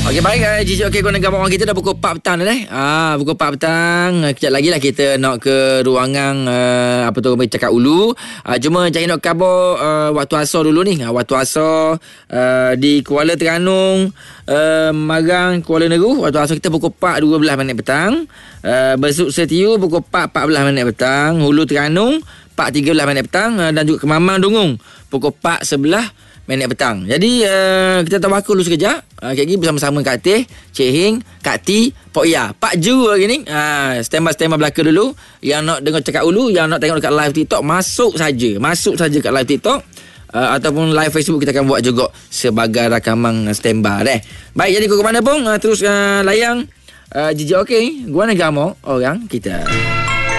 Okey, baik. Jijik okey, guna gambar orang kita dah pukul 4 petang dah. Pukul 4 petang. Kejap lagi lah kita nak ke ruangan cakap ulu. Cuma cari nak khabar waktu asar dulu ni. Waktu asar di Kuala Terengganu, Marang, Kuala Neru. Waktu asar kita pukul 4.12 petang. Besuk Setiu pukul 4.14 petang. Hulu Terengganu 4.13 petang. Dan juga Kemamang Dungung pukul 4.11 petang. Jadi kita tawakal dulu sekejap. Kak Gi bersama-sama Kak Teh, Cik Hing, Kak Ti, Pok Ya, Pak Ju hari ni. Stand by belakang dulu. Yang nak dengar cakap dulu, yang nak tengok dekat live TikTok, masuk saja kat live TikTok ataupun live Facebook. Kita akan buat juga sebagai rakaman standby deh. Baik, jadi ke mana pun terus layang Jijik okey. Gua negara orang kita.